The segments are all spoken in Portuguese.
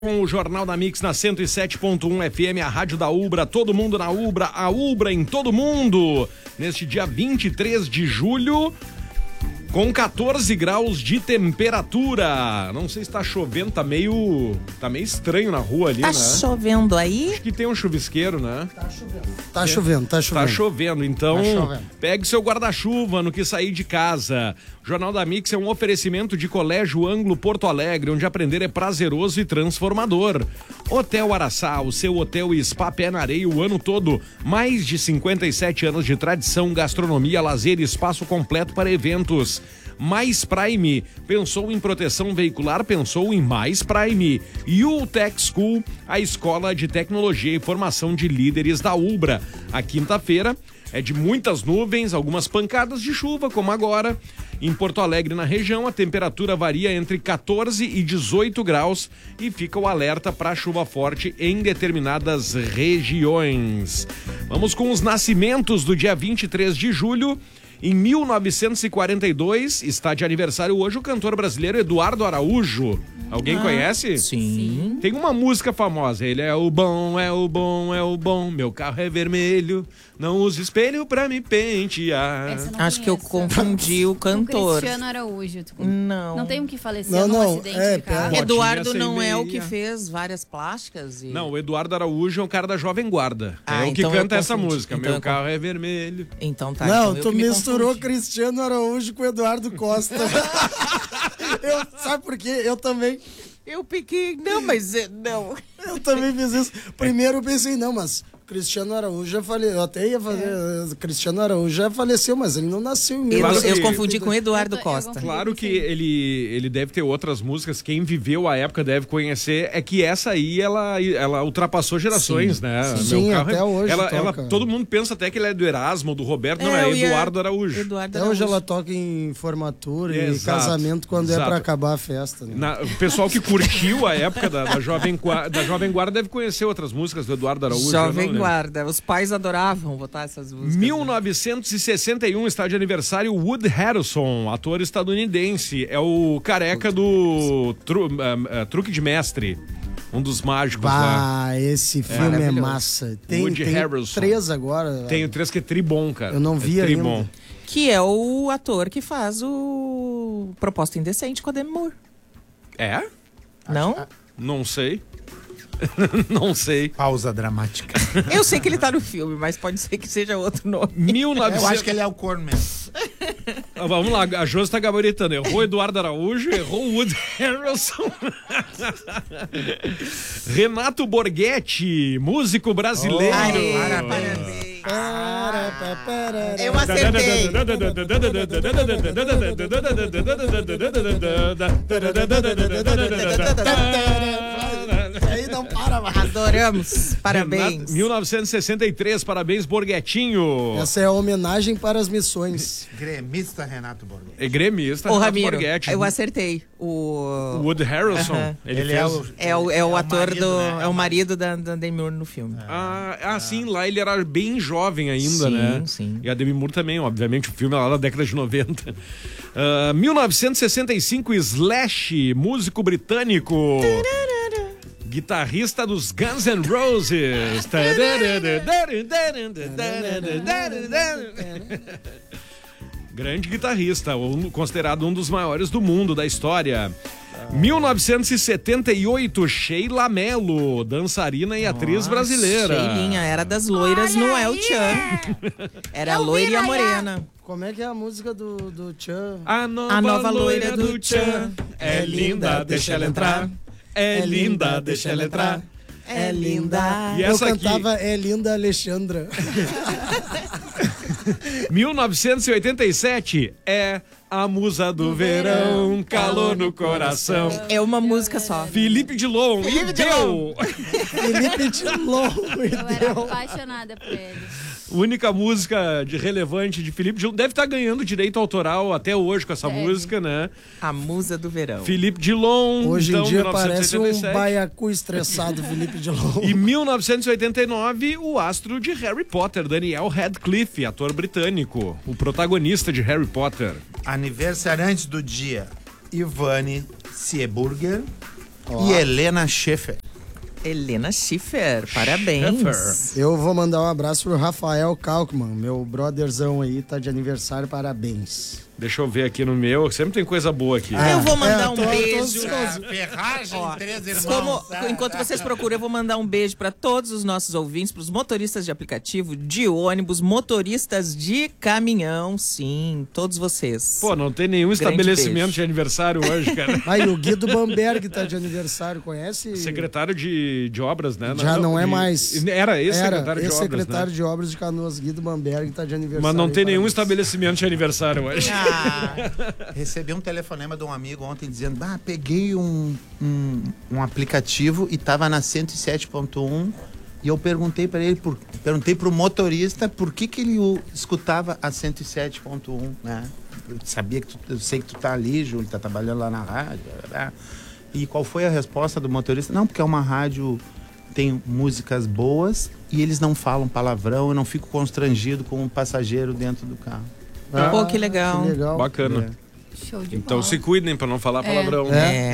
Com o Jornal da Mix na 107.1 FM, a rádio da Ubra, todo mundo na Ubra, a Ubra em todo mundo. Neste dia 23 de julho, com 14 graus de temperatura. Não sei se tá chovendo, tá meio estranho na rua ali, tá né? Tá chovendo aí? Acho que tem um chuvisqueiro, né? Tá chovendo. Tá chovendo, então pegue seu guarda-chuva no que sair de casa. O Jornal da Mix é um oferecimento de Colégio Ângulo Porto Alegre, onde aprender é prazeroso e transformador. Hotel Araçá, o seu hotel e spa pé na areia o ano todo. Mais de 57 anos de tradição, gastronomia, lazer e espaço completo para eventos. Mais Prime, pensou em proteção veicular, pensou em Mais Prime. UTech School, a escola de tecnologia e formação de líderes da Ubra. A quinta-feira é de muitas nuvens, algumas pancadas de chuva, como agora. Em Porto Alegre, na região, a temperatura varia entre 14 e 18 graus e fica o alerta para chuva forte em determinadas regiões. Vamos com os nascimentos do dia 23 de julho. Em 1942, está de aniversário hoje o cantor brasileiro Eduardo Araújo. Alguém conhece? Sim. Tem uma música famosa. Ele é o bom, é o bom, é o bom. Meu carro é vermelho, não uso espelho pra me pentear. Acho que eu confundi o cantor. Cristiano Araújo. Não. Não tem um que faleceu num acidente de carro? Eduardo não é o que fez várias plásticas? Não, o Eduardo Araújo é um cara da Jovem Guarda. É o que então canta essa música. Então Meu carro é vermelho. Então tá. Não, então tu misturou Cristiano Araújo com Eduardo Costa. Sabe por quê? Eu também. Eu piquei. Não, mas não. Eu também fiz isso. Primeiro eu pensei, não, mas Cristiano Araújo já faleceu. Eu até ia fazer. Cristiano Araújo já faleceu, mas ele não nasceu em Eu confundi com Eduardo Costa. Claro que ele deve ter outras músicas. Quem viveu a época deve conhecer. É que essa aí, ela ultrapassou gerações, né? Sim, até hoje. Todo mundo pensa até que ele é do Erasmo, do Roberto. Não, é Eduardo Araújo. Até hoje ela toca em formatura e casamento quando é pra acabar a festa. Né? O pessoal que curtiu a época da Jovem Guarda deve conhecer outras músicas do Eduardo Araújo. Guarda. Os pais adoravam botar essas músicas. 1961 está de aniversário Woody Harrelson, ator estadunidense. É o careca do Truque de Mestre. Um dos mágicos lá. Esse filme é massa. Tem Harrelson. 3 agora. Tem 3 que é tribom, cara. Eu não vi ainda. Tribom. Que é o ator que faz o Proposta Indecente com a Demi Moore. É? Não? Não sei. Não sei. Pausa dramática. Eu sei que ele tá no filme, mas pode ser que seja outro nome. Eu acho que ele é o corno mesmo. Vamos lá, a Josi tá gabaritando. Errou Eduardo Araújo, errou Woody Harrelson. Renato Borghetti, músico brasileiro. Parabéns. Eu acertei. Aí não para mais. Adoramos. Parabéns. 1963, parabéns, Borghetinho. Essa é a homenagem para as missões. Gremista Renato Borghetti. É gremista, Renato Ramiro, Borghetti. Eu acertei. O Woody Harrelson. Ele é o ator marido, do. né? É o marido da Demi Moore no filme. Sim, lá ele era bem jovem ainda, sim, né? Sim. E a Demi Moore também, obviamente, o filme é lá da década de 90. 1965, Slash, músico britânico. Guitarrista dos Guns N' Roses. Grande guitarrista, considerado um dos maiores do mundo, da história. 1978, Sheila Mello, dançarina e atriz brasileira. Sheilinha, era das loiras no El Chan. Era a loira e a morena. Como é que é a música do Chan? A nova loira do Chan é linda, deixa ela entrar. É linda, deixa ela entrar. É linda. E essa eu cantava É Linda Alexandra. 1987 é a musa do verão, calor no coração. É uma música só. Felipe Dilon e deu. Felipe Dilon e Eu era apaixonada por ele. Única música relevante de Felipe Dilon. Deve estar ganhando direito autoral até hoje com essa música, né? A musa do verão. Felipe Dilon. Hoje em dia parece 1987. um baiacu estressado, Felipe Dilon. Em 1989, o astro de Harry Potter, Daniel Radcliffe, ator britânico, o protagonista de Harry Potter. Aniversariante do dia, Ivane Sieburger. E Helena Schiffer. Helena Schiffer, parabéns. Eu vou mandar um abraço pro Rafael Kalkman, meu brotherzão aí, tá de aniversário, parabéns. Deixa eu ver aqui no meu, sempre tem coisa boa aqui. Eu vou mandar um beijo. Ferragem, Ó, 3 irmãos. Enquanto vocês procuram, eu vou mandar um beijo para todos os nossos ouvintes, para os motoristas de aplicativo, de ônibus, motoristas de caminhão, sim, todos vocês. Pô, não tem nenhum estabelecimento beijo. de aniversário hoje, cara. Aí o Guido Bamberg tá de aniversário, conhece? Secretário de obras, né? Já não é mais. Era ex-secretário de obras, ex-secretário né? de obras de Canoas, Guido Bamberg tá de aniversário. Mas não tem nenhum parabéns. estabelecimento de aniversário hoje. Recebi um telefonema de um amigo ontem dizendo: peguei um aplicativo e tava na 107.1 e eu perguntei para ele, perguntei pro motorista por que ele escutava a 107.1, né? Eu sei que tu tá ali, Júlio, tá trabalhando lá na rádio. E qual foi a resposta do motorista? Não, porque é uma rádio, tem músicas boas e eles não falam palavrão, eu não fico constrangido com o passageiro dentro do carro. Pô, que legal. Bacana. Show de Então bola. se cuidem pra não falar palavrão.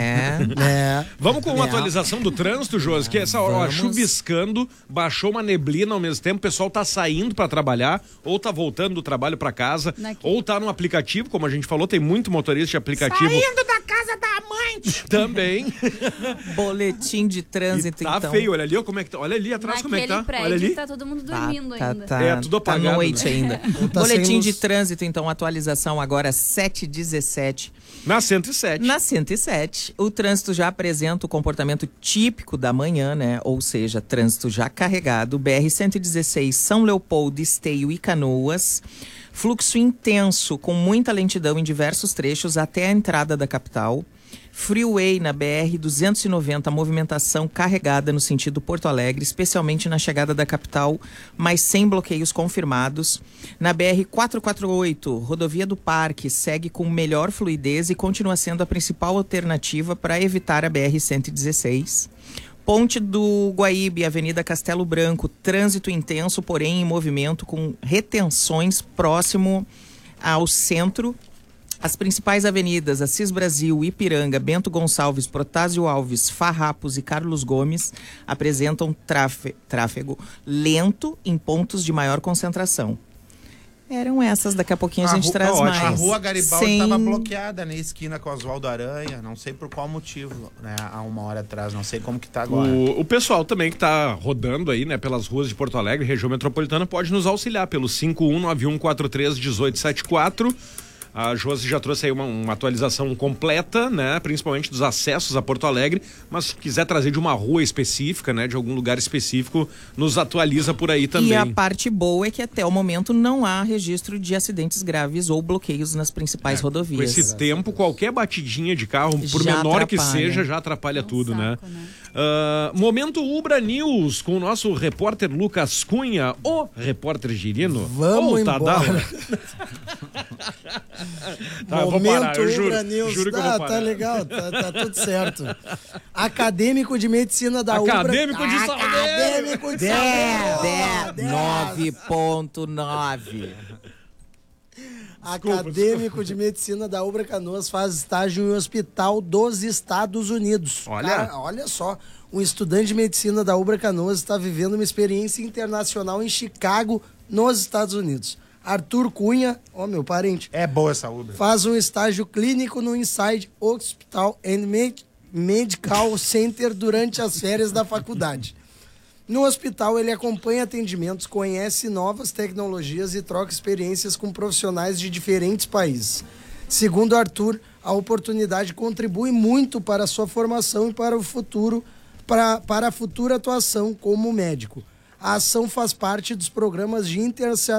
Vamos com uma atualização do trânsito, Josi, que é essa hora, ó, chuviscando, baixou uma neblina ao mesmo tempo, o pessoal tá saindo pra trabalhar, ou tá voltando do trabalho pra casa, ou tá no aplicativo, como a gente falou, tem muito motorista de aplicativo. Saindo da casa da amante! Também. Boletim de trânsito, E tá então. feio, olha ali, ó, como é que tá. Olha ali atrás como é que tá. Prédio, Olha ali. tá todo mundo dormindo ainda. É, tudo apagado, Tá noite né? ainda. Tá Boletim sem de luz. trânsito, então, atualização agora 7h17. Na 107. Na 107, o trânsito já apresenta o comportamento típico da manhã, né? Ou seja, trânsito já carregado. BR-116, São Leopoldo, Esteio e Canoas. Fluxo intenso, com muita lentidão em diversos trechos até a entrada da capital. Freeway na BR-290, movimentação carregada no sentido Porto Alegre, especialmente na chegada da capital, mas sem bloqueios confirmados. Na BR-448, rodovia do Parque, segue com melhor fluidez e continua sendo a principal alternativa para evitar a BR-116. Ponte do Guaíbe, Avenida Castelo Branco, trânsito intenso, porém em movimento, com retenções próximo ao centro. As principais avenidas, Assis Brasil, Ipiranga, Bento Gonçalves, Protásio Alves, Farrapos e Carlos Gomes, apresentam tráfego lento em pontos de maior concentração. Eram essas, daqui a pouquinho a gente traz mais. A rua Garibaldi estava bloqueada na esquina com Oswaldo Aranha, não sei por qual motivo, né? Há uma hora atrás, não sei como que tá agora. O pessoal também que tá rodando aí, né, pelas ruas de Porto Alegre, região metropolitana, pode nos auxiliar pelo 5191431874. A Josi já trouxe aí uma atualização completa, né? Principalmente dos acessos a Porto Alegre, mas se quiser trazer de uma rua específica, né? De algum lugar específico, nos atualiza por aí também. E a parte boa é que até o momento não há registro de acidentes graves ou bloqueios nas principais rodovias. Com esse tempo, qualquer batidinha de carro, por Já menor que atrapalha. seja, já atrapalha tudo, saco, né? Momento Ubra News, com o nosso repórter Lucas Cunha, o repórter girino. Vamos embora. Tá, eu vou parar, eu juro, Ubra News. juro que eu vou parar. Tá legal, tá tudo certo. Acadêmico de Medicina da Ubra. Acadêmico de saúde. Acadêmico de saúde. 9.9. Acadêmico de Medicina da Ubra Canoas faz estágio em um hospital dos Estados Unidos. Olha. Cara, olha só, um estudante de medicina da Ubra Canoas está vivendo uma experiência internacional em Chicago, nos Estados Unidos. Arthur Cunha, meu parente, É boa essa Uber. faz um estágio clínico no Inside Hospital and Medical Center durante as férias da faculdade. No hospital, ele acompanha atendimentos, conhece novas tecnologias e troca experiências com profissionais de diferentes países. Segundo Arthur, a oportunidade contribui muito para a sua formação e para o futuro, para a futura atuação como médico. A ação faz parte dos programas de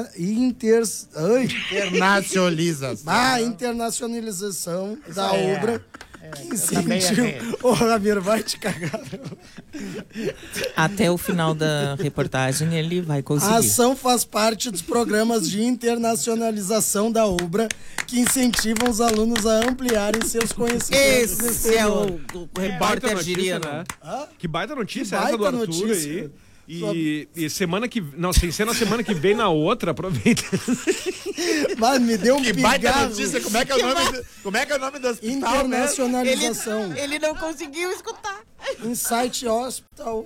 internacionalização da Ubra, que incentiva... Ô, Ramiro, vai te cagar. Até o final da reportagem ele vai conseguir. A ação faz parte dos programas de internacionalização da Ubra, que incentivam os alunos a ampliarem seus conhecimentos. Esse é o Que baita repórter notícia, girino. né? Que baita notícia Que essa do baita Arthur notícia. aí. E semana que... Não, sem ser na semana que vem, na outra, aproveita. Mas me deu um Que baita pigarro. notícia, como é que é o nome do hospital, né? Internacionalização. Ele não conseguiu escutar. Insight Hospital.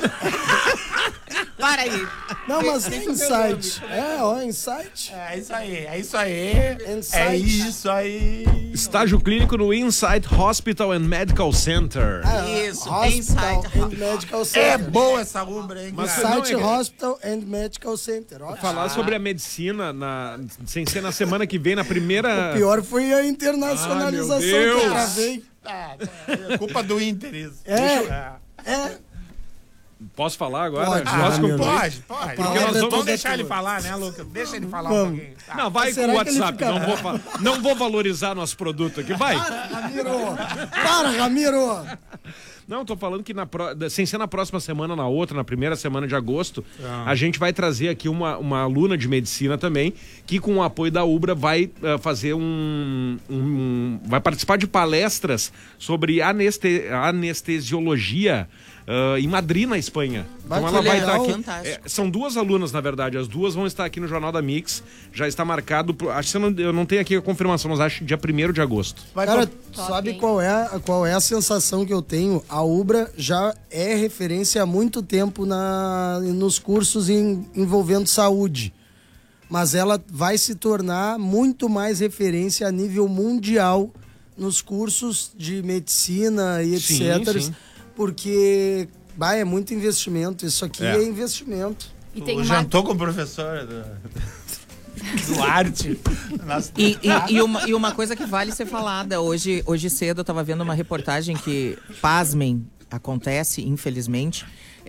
Para aí. Não, mas Insight. Insight. É isso aí, é isso aí. Insight. É isso aí. Estágio clínico no Insight Hospital and Medical Center. Isso, Hospital Insight. and Medical É Center. boa essa Umbra, hein? Mas cara? Insight não é- Hospital and Medical Center. Ó, Falar sobre a medicina, sem ser na semana que vem, na primeira... O pior foi a internacionalização que Deus. eu gravei. É culpa do Inter isso. Posso falar agora? Pode, Posso meu concluir? Pode. palavra nós é vamos toda deixar ele tua. falar, né, Lucas? Deixa ele falar Vamos. um pouquinho. Tá. Não, vai com Será o que ele WhatsApp. fica- Não vou valorizar nosso produto aqui. Vai. Ramiro! Para, Ramiro! Não, tô falando que sem ser na próxima semana, na outra, na primeira semana de agosto, a gente vai trazer aqui uma aluna de medicina também, que com o apoio da Ubra vai fazer vai participar de palestras sobre anestesiologia em Madrid, na Espanha. Vai, Então que ela vai legal. estar aqui. Fantástico. São duas alunas, na verdade. As duas vão estar aqui no Jornal da Mix. Já está marcado. Acho que eu não tenho aqui a confirmação, mas acho que dia 1º de agosto. Cara, Top, sabe hein? qual é a sensação que eu tenho? A Ubra já é referência há muito tempo nos cursos envolvendo saúde. Mas ela vai se tornar muito mais referência a nível mundial nos cursos de medicina e Sim, etc. sim. Porque é muito investimento. Isso aqui é investimento. E tem Tu uma... jantou com o professor do arte. Nossa, E uma coisa que vale ser falada. Hoje cedo eu estava vendo uma reportagem que, pasmem, acontece, infelizmente.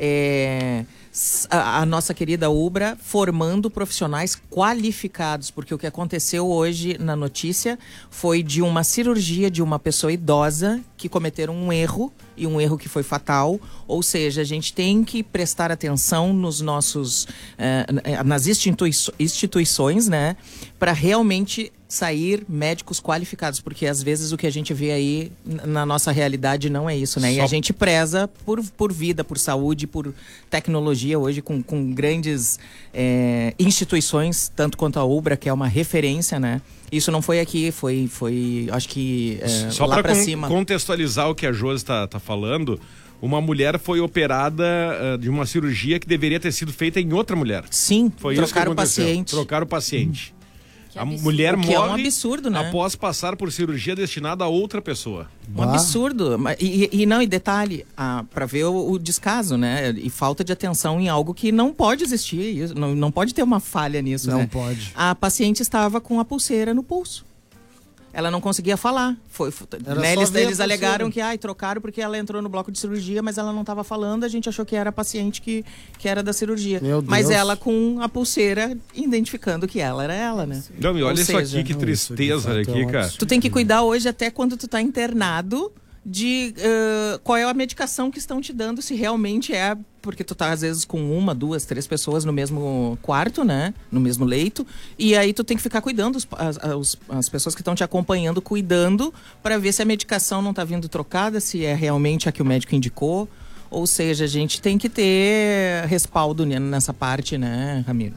A nossa querida Ubra formando profissionais qualificados, porque o que aconteceu hoje na notícia foi de uma cirurgia de uma pessoa idosa que cometeram um erro, e um erro que foi fatal. Ou seja, a gente tem que prestar atenção nos nossos nas instituições, né, para realmente sair médicos qualificados, porque às vezes o que a gente vê aí na nossa realidade não é isso, né? E a gente preza por vida, por saúde, por tecnologia hoje com grandes instituições, tanto quanto a Ubra, que é uma referência, né? Isso não foi aqui, foi acho que Só lá para pra cima. contextualizar o que a Josi tá falando, uma mulher foi operada de uma cirurgia que deveria ter sido feita em outra mulher. Sim, Foi isso que trocar o aconteceu. paciente. Trocar o paciente. Que A absurdo. mulher O que é um morre absurdo, né? após passar por cirurgia destinada a outra pessoa. Um absurdo. E detalhe, para ver o descaso, né? E falta de atenção em algo que não pode existir. Isso, não pode ter uma falha nisso, Não né? pode. A paciente estava com a pulseira no pulso. Ela não conseguia falar. Era Né, só ver a eles alegaram pulseira. que trocaram porque ela entrou no bloco de cirurgia, mas ela não estava falando. A gente achou que era a paciente que era da cirurgia. Meu Mas Deus. ela com a pulseira identificando que ela era ela, né? Não, e olha Ou isso seja, aqui, que não, isso de tristeza, olha fato aqui, é um cara. absurdo. Tu tem que cuidar hoje até quando tu tá internado de qual é a medicação que estão te dando, se realmente é, porque tu tá às vezes com 1, 2, 3 pessoas no mesmo quarto, né, no mesmo leito, e aí tu tem que ficar cuidando, as pessoas que estão te acompanhando, cuidando, para ver se a medicação não tá vindo trocada, se é realmente a que o médico indicou. Ou seja, a gente tem que ter respaldo nessa parte, né, Ramiro?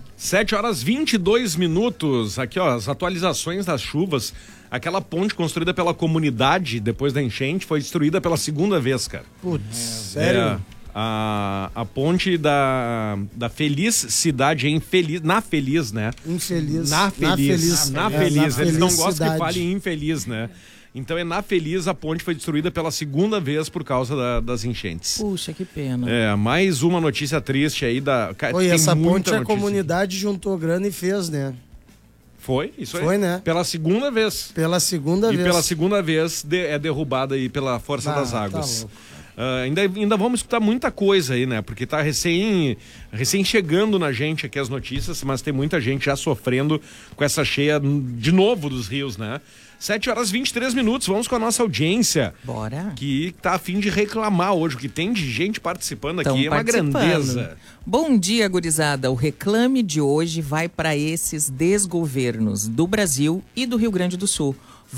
7h22. Aqui, ó, as atualizações das chuvas. Aquela ponte construída pela comunidade depois da enchente foi destruída pela segunda vez, cara. Putz, sério? A ponte da Feliz Cidade na Feliz, né? Infeliz. Na Feliz. Na Eles não Feliz gostam Cidade. que falem infeliz, né? Então é na Feliz, a ponte foi destruída pela segunda vez por causa das enchentes. Puxa, que pena. Mais uma notícia triste aí da... Cara, Oi, tem essa muita ponte a notícia. comunidade juntou grana e fez, né? Foi, isso aí. Foi, né? Pela segunda vez. Pela segunda E vez. pela segunda vez é derrubada aí pela força das Tá águas. louco. Ainda vamos escutar muita coisa aí, né? Porque tá recém chegando na gente aqui as notícias, mas tem muita gente já sofrendo com essa cheia de novo dos rios, né? 7h23, vamos com a nossa audiência. Bora. Que tá a fim de reclamar hoje. O que tem de gente participando Tão aqui é uma participando. grandeza. Bom dia, gurizada. O reclame de hoje vai para esses desgovernos do Brasil e do Rio Grande do Sul.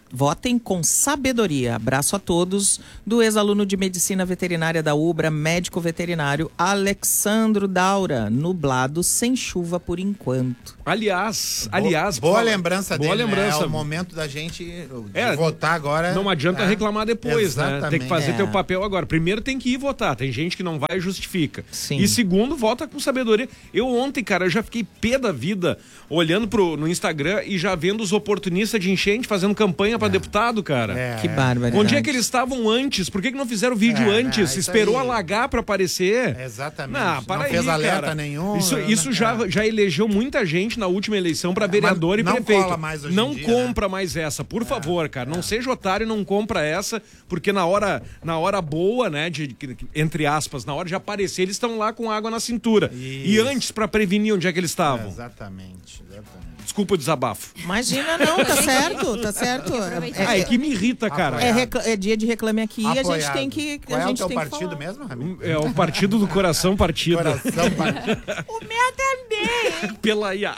Votem com sabedoria. Abraço a todos do ex-aluno de Medicina Veterinária da UBRA, médico veterinário Alexandro Daura. Nublado, sem chuva por enquanto. Aliás, boa lembrança boa dele, lembrança. Né? É o momento da gente de votar agora. Não adianta reclamar depois, exatamente. né? Tem que fazer teu papel agora. Primeiro tem que ir votar. Tem gente que não vai e justifica. Sim. E segundo, vota com sabedoria. Eu ontem, cara, eu já fiquei pé da vida olhando no Instagram e já vendo os oportunistas de enchente fazendo campanha pra deputado, cara. Que bárbaro. Onde é que eles estavam antes? Por que não fizeram vídeo antes? Esperou alagar pra aparecer? Exatamente. Não fez alerta cara. nenhum. Isso já elegeu muita gente na última eleição pra vereador e prefeito. Não cola mais hoje não em dia, compra mais essa, por favor, cara. Não seja otário e não compra essa, porque na hora boa, né, entre aspas, na hora de aparecer, eles estão lá com água na cintura. Isso. E antes, pra prevenir onde é que eles estavam. Exatamente. Desculpa o desabafo. Imagina, não, tá certo, tá certo. É que me irrita, cara. É dia de Reclame Aqui e a gente tem que Qual é o teu partido falar. mesmo, Ramiro? É o Partido do Coração Partido. Coração partido. O meu também. Pela IA.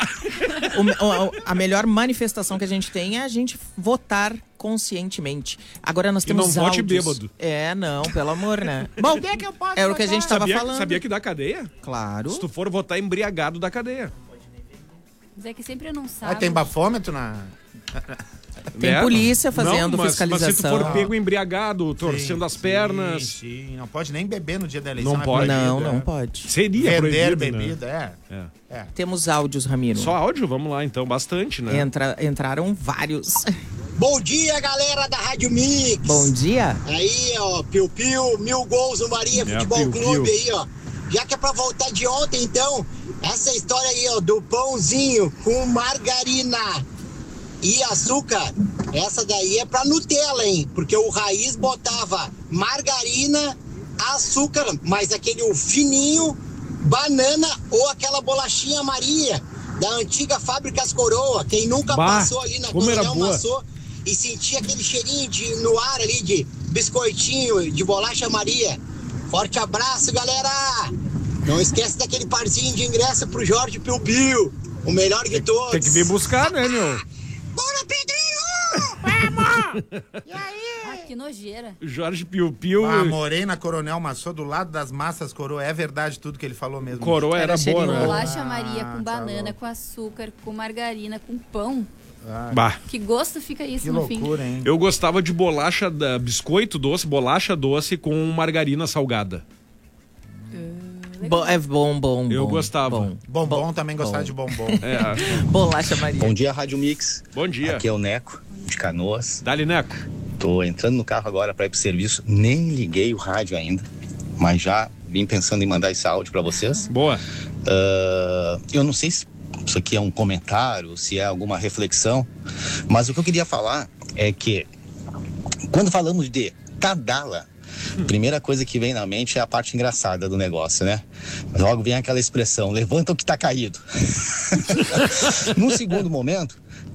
A melhor manifestação que a gente tem é a gente votar conscientemente. Agora nós temos não vote áudios. bêbado. Não, pelo amor, né? Bom, Onde é que eu posso era o que a gente tava falando. Sabia que dá cadeia? Claro. Se tu for votar embriagado, dá cadeia. Mas é que sempre não sabe. Tem bafômetro na... Tem polícia fazendo fiscalização. Mas se tu for pego embriagado, torcendo as pernas... Sim, não pode nem beber no dia da eleição. Não pode. Não pode. Seria vender proibido, bebida, né? Temos áudios, Ramiro. Só áudio? Vamos lá, então. Bastante, né? Entraram vários. Bom dia, galera da Rádio Mix. Bom dia. Aí, ó, Piu-Piu, 1000 gols no Maria Futebol Clube aí, ó. Já que é pra voltar de ontem, então, essa história aí, ó, do pãozinho com margarina e açúcar, essa daí é pra Nutella, hein? Porque o Raiz botava margarina, açúcar, mas aquele fininho, banana ou aquela bolachinha Maria da antiga Fábrica As Coroa. Quem nunca passou ali na Coronel Massô e sentia aquele cheirinho no ar ali de biscoitinho, de bolacha Maria. Forte abraço, galera! Não esquece daquele parzinho de ingresso pro Jorge Piu-Piu, o melhor de todos. Tem que vir buscar, né, meu? Bora, Pedrinho! Vamos! E aí? Que nojeira. Jorge Piu-Piu. Morei na Coronel Massô, do lado das massas Coroa. É verdade tudo que ele falou mesmo. Coroa era boa, né? Bolacha Maria com banana, com açúcar, com margarina, com pão. Bah. Que gosto fica isso Que no loucura, fim. hein? Eu gostava de biscoito doce, bolacha doce com margarina salgada. É bom. Eu gostava. Bombom também gostava de bombom. Bolacha Maria. Bom dia, Rádio Mix. Bom dia. Aqui é o Neco, de Canoas. Dali, Neco. Tô entrando no carro agora para ir pro serviço. Nem liguei o rádio ainda, mas já vim pensando em mandar esse áudio para vocês. Boa. Eu não sei se isso aqui é um comentário, se é alguma reflexão, mas o que eu queria falar é que quando falamos de Tadala, a primeira coisa que vem na mente é a parte engraçada do negócio, né? Logo vem aquela expressão, levanta o que tá caído. No segundo momento,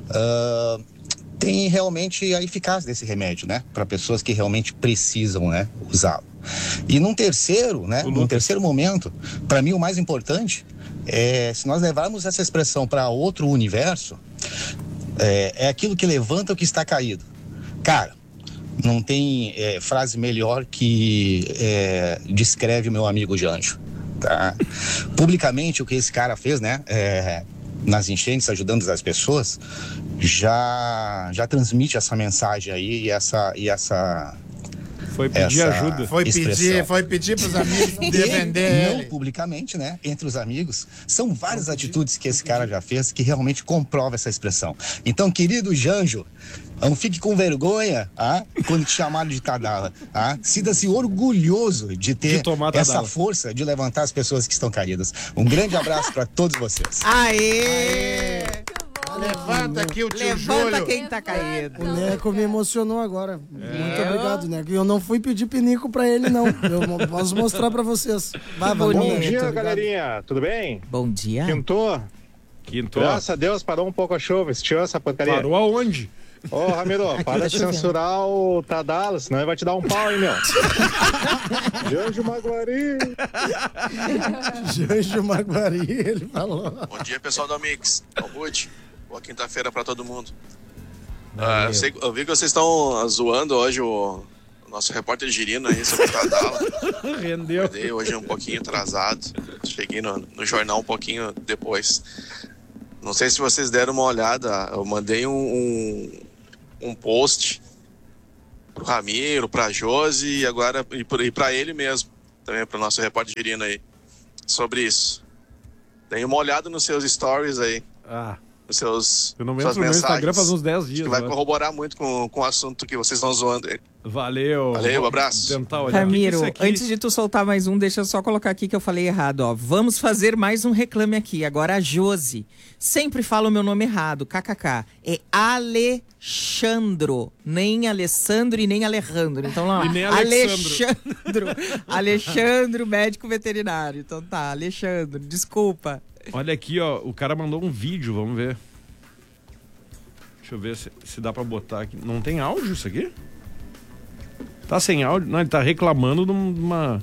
tem realmente a eficácia desse remédio, né? Para pessoas que realmente precisam, né, usá-lo. E num terceiro, né? Num terceiro momento, para mim o mais importante é, se nós levarmos essa expressão para outro universo, é aquilo que levanta o que está caído. Cara, não tem frase melhor que descreve o meu amigo Janjo, tá? Publicamente o que esse cara fez, né? Nas enchentes, ajudando as pessoas, já transmite essa mensagem aí e essa Foi pedir ajuda. Foi pedir pros amigos defender. Não publicamente, né? Entre os amigos. São várias atitudes que esse cara já fez que realmente comprova essa expressão. Então, querido Janjo, não fique com vergonha, quando te chamaram de Tadala, sinta-se orgulhoso de ter essa força de levantar as pessoas que estão caídas. Um grande abraço para todos vocês. Aê! Levanta aqui o tio Júlio. Levanta quem tá caído. O Neco me emocionou agora. Muito obrigado, Neco. Eu não fui pedir pinico pra ele, não. Eu posso mostrar pra vocês. Bom dia, galerinha. Tudo bem? Bom dia. Quintou? Graças a Deus parou um pouco a chuva. Estiou essa porcaria. Parou aonde? Ô, Ramiro, para de censurar o Tadala, senão ele vai te dar um pau, hein, meu? Janjo Maguari. Janjo Maguari, ele falou. Bom dia, pessoal do Mix. Boa quinta-feira pra todo mundo. Eu vi que vocês estão zoando hoje o nosso repórter Girino aí sobre o Tadala. Rendeu. Acordei hoje um pouquinho atrasado. Cheguei no jornal um pouquinho depois. Não sei se vocês deram uma olhada. Eu mandei um post pro Ramiro, pra Josi e agora e pra ele mesmo. Também pro nosso repórter Girino aí. Sobre isso. Dei uma olhada nos seus stories aí. Nos seus eu não entro no meu Instagram faz uns 10 dias. Que vai corroborar muito com o assunto que vocês estão zoando aí. Valeu, um abraço. Ramiro, antes de tu soltar mais um, deixa eu só colocar aqui que eu falei errado, ó. Vamos fazer mais um reclame aqui. Agora a Josi. Sempre fala o meu nome errado, kkk. É Alexandro. Nem Alessandro e nem Alejandro. Então lá, Alexandro, médico veterinário. Então tá, Alexandro, desculpa. Olha aqui, ó, o cara mandou um vídeo, vamos ver. Deixa eu ver se dá pra botar aqui. Não tem áudio isso aqui? Tá sem áudio? Não, ele tá reclamando de uma...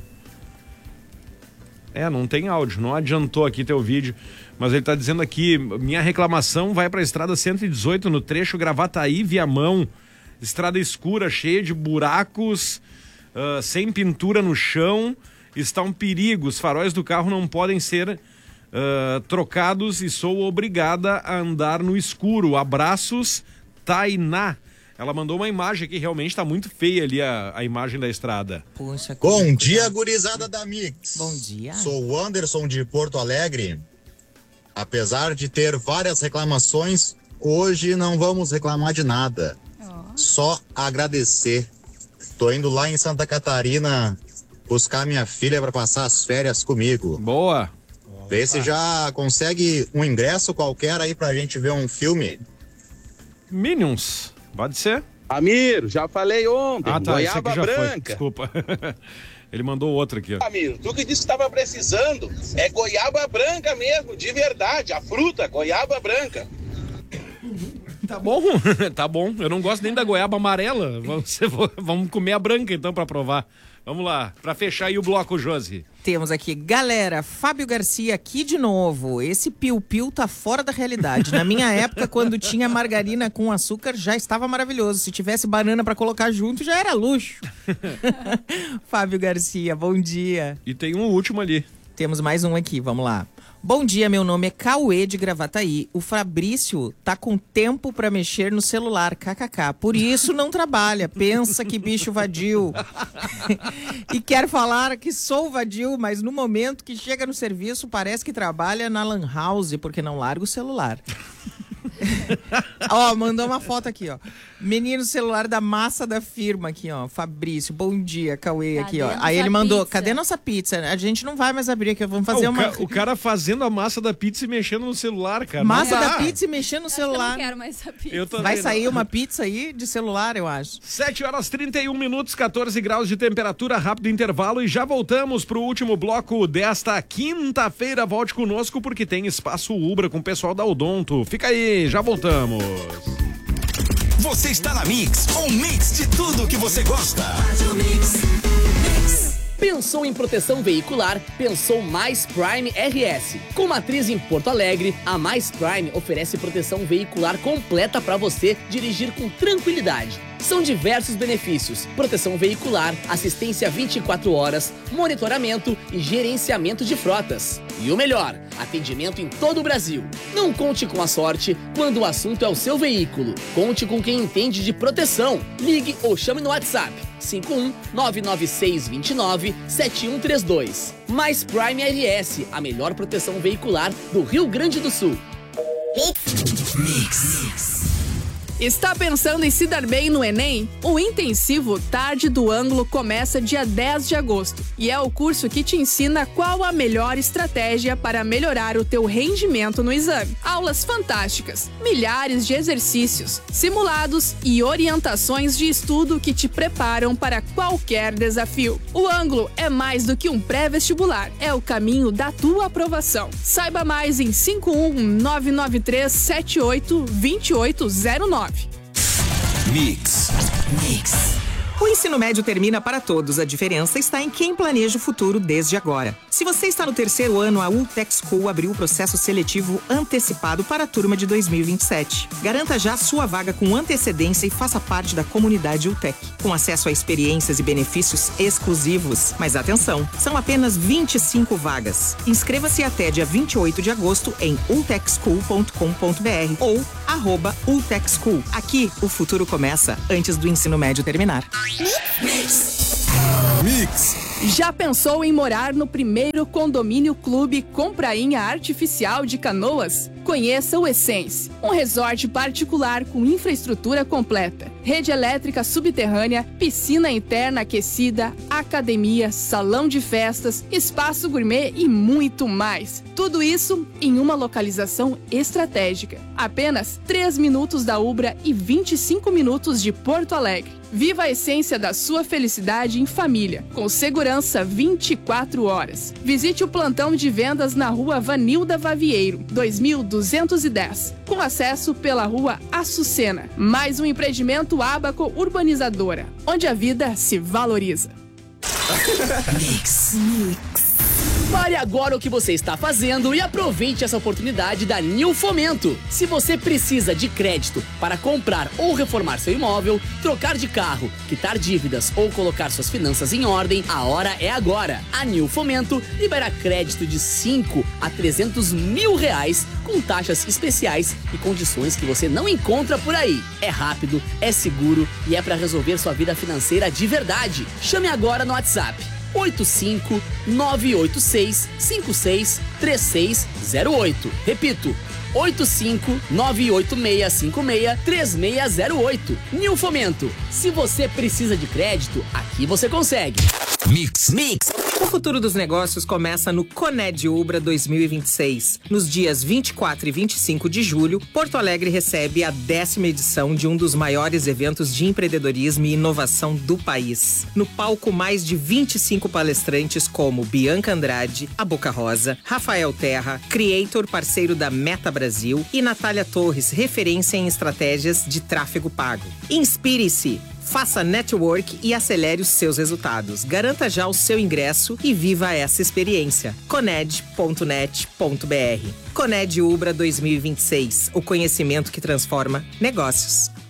não tem áudio, não adiantou aqui teu vídeo. Mas ele tá dizendo aqui, minha reclamação vai pra estrada 118 no trecho Gravataí, Viamão. Estrada escura, cheia de buracos, sem pintura no chão. Está um perigo, os faróis do carro não podem ser... trocados e sou obrigada a andar no escuro. Abraços, Tainá. Ela mandou uma imagem aqui, realmente tá muito feia ali a imagem da estrada. Poxa, bom dia, gurizada da Mix. Bom dia. Sou o Anderson de Porto Alegre. Apesar de ter várias reclamações, hoje não vamos reclamar de nada. Só agradecer. Tô indo lá em Santa Catarina buscar minha filha para passar as férias comigo. Boa. Vê se já consegue um ingresso qualquer aí pra gente ver um filme. Minions, pode ser? Amiro, já falei ontem, tá, goiaba já branca. Foi. Desculpa. Ele mandou outro aqui, ó. Amiro, tu que disse que estava precisando, é goiaba branca mesmo, de verdade, a fruta, goiaba branca. Tá bom, tá bom. Eu não gosto nem da goiaba amarela. Vamos comer a branca então pra provar. Vamos lá, pra fechar aí o bloco, Josi. Temos aqui, galera, Fábio Garcia aqui de novo. Esse piu-piu tá fora da realidade. Na minha época, quando tinha margarina com açúcar, já estava maravilhoso. Se tivesse banana pra colocar junto, já era luxo. Fábio Garcia, bom dia. E tem um último ali. Temos mais um aqui, vamos lá. Bom dia, meu nome é Cauê de Gravataí. O Fabrício tá com tempo pra mexer no celular, kkk. Por isso não trabalha, pensa que bicho vadio. E quer falar que sou vadio, mas no momento que chega no serviço parece que trabalha na Lan House, porque não larga o celular. Ó, mandou uma foto aqui, ó. Menino celular da massa da firma aqui, ó. Fabrício, bom dia, Cauê aqui, ó. Aí ele mandou, cadê nossa pizza? A gente não vai mais abrir aqui, vamos fazer o cara fazendo a massa da pizza e mexendo no celular, cara. Massa da pizza e mexendo no celular. Eu não quero mais essa pizza. Vai sair uma pizza aí de celular, eu acho. 7h31, 14 graus de temperatura, rápido intervalo e já voltamos pro último bloco desta quinta-feira. Volte conosco porque tem espaço Ubra com o pessoal da Odonto. Fica aí, já voltamos. Você está na Mix, um mix de tudo que você gosta. Pensou em proteção veicular? Pensou Mais Prime RS. Com matriz em Porto Alegre, a Mais Prime oferece proteção veicular completa para você dirigir com tranquilidade. São diversos benefícios: proteção veicular, assistência 24 horas, monitoramento e gerenciamento de frotas. E o melhor, atendimento em todo o Brasil. Não conte com a sorte quando o assunto é o seu veículo. Conte com quem entende de proteção. Ligue ou chame no WhatsApp 51-99629-7132. Mais Prime RS, a melhor proteção veicular do Rio Grande do Sul. Mix. Está pensando em se dar bem no Enem? O Intensivo Tarde do Ângulo começa dia 10 de agosto e é o curso que te ensina qual a melhor estratégia para melhorar o teu rendimento no exame. Aulas fantásticas, milhares de exercícios, simulados e orientações de estudo que te preparam para qualquer desafio. O Ângulo é mais do que um pré-vestibular, é o caminho da tua aprovação. Saiba mais em 51993782809. Mix. O ensino médio termina para todos. A diferença está em quem planeja o futuro desde agora. Se você está no 3º ano, a Ultec School abriu o processo seletivo antecipado para a turma de 2027. Garanta já sua vaga com antecedência e faça parte da comunidade Ultec, com acesso a experiências e benefícios exclusivos. Mas atenção, são apenas 25 vagas. Inscreva-se até dia 28 de agosto em ultecschool.com.br ou @ultecschool. Aqui, o futuro começa antes do ensino médio terminar. Mix. Já pensou em morar no primeiro condomínio clube com prainha artificial de Canoas? Conheça o Essence, um resort particular com infraestrutura completa, rede elétrica subterrânea, piscina interna aquecida, academia, salão de festas, espaço gourmet e muito mais. Tudo isso em uma localização estratégica. Apenas 3 minutos da Ubra e 25 minutos de Porto Alegre. Viva a essência da sua felicidade em família, com segurança 24 horas. Visite o plantão de vendas na rua Vanilda Vavieiro, 2210, com acesso pela rua Açucena. Mais um empreendimento Abaco Urbanizadora, onde a vida se valoriza. Mix. Pare agora o que você está fazendo e aproveite essa oportunidade da New Fomento. Se você precisa de crédito para comprar ou reformar seu imóvel, trocar de carro, quitar dívidas ou colocar suas finanças em ordem, a hora é agora. A New Fomento libera crédito de 5 a 300 mil reais com taxas especiais e condições que você não encontra por aí. É rápido, é seguro e é para resolver sua vida financeira de verdade. Chame agora no WhatsApp 85-986-56-3608. Repito, 85-986-56-3608. New Fomento. Se você precisa de crédito, aqui você consegue. Mix. O futuro dos negócios começa no Coned Ubra 2026. Nos dias 24 e 25 de julho, Porto Alegre recebe a 10ª edição de um dos maiores eventos de empreendedorismo e inovação do país. No palco, mais de 25 palestrantes como Bianca Andrade, a Boca Rosa, Rafael Terra, Creator, parceiro da Meta Brasil, e Natália Torres, referência em estratégias de tráfego pago. Inspire-se! Faça network e acelere os seus resultados. Garanta já o seu ingresso e viva essa experiência. Coned.net.br. Coned Ubra 2026. O conhecimento que transforma negócios.